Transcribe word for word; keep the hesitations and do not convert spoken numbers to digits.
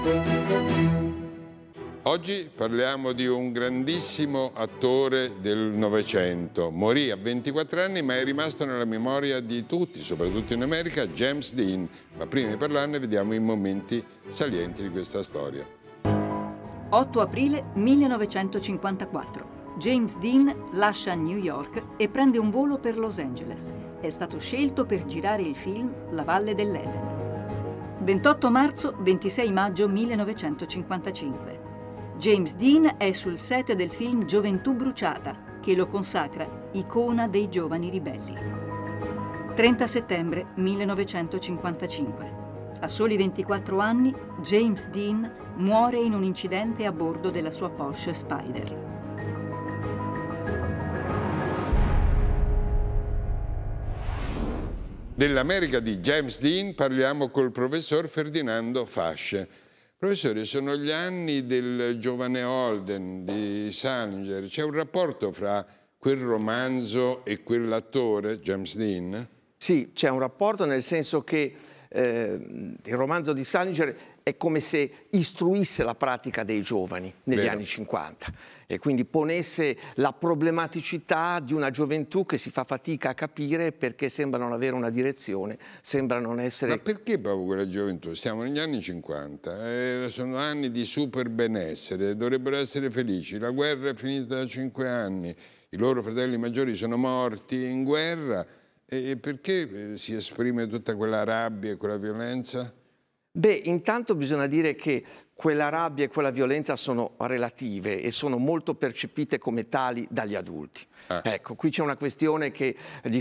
Oggi parliamo di un grandissimo attore del Novecento. Morì a ventiquattro anni, ma è rimasto nella memoria di tutti, soprattutto in America, James Dean. Ma prima di parlarne vediamo i momenti salienti di questa storia. otto aprile millenovecentocinquantaquattro. James Dean lascia New York e prende un volo per Los Angeles. È stato scelto per girare il film La Valle dell'Eden. ventotto marzo ventisei maggio millenovecentocinquantacinque. James Dean è sul set del film Gioventù bruciata, che lo consacra icona dei giovani ribelli. trenta settembre millenovecentocinquantacinque. A soli ventiquattro anni, James Dean muore in un incidente a bordo della sua Porsche Spyder. Dell'America di James Dean parliamo col professor Ferdinando Fasce. Professore, sono gli anni del giovane Holden, di Salinger. C'è un rapporto fra quel romanzo e quell'attore, James Dean? Sì, c'è un rapporto, nel senso che eh, il romanzo di Salinger è come se istruisse la pratica dei giovani negli Vero. anni cinquanta e quindi ponesse la problematicità di una gioventù che si fa fatica a capire perché sembra non avere una direzione, sembra non essere... Ma perché proprio quella gioventù? Stiamo negli anni cinquanta, eh, sono anni di super benessere, dovrebbero essere felici. La guerra è finita da cinque anni, i loro fratelli maggiori sono morti in guerra. E perché si esprime tutta quella rabbia e quella violenza? Beh, intanto bisogna dire che quella rabbia e quella violenza sono relative e sono molto percepite come tali dagli adulti. Ah. Ecco, qui c'è una questione che gli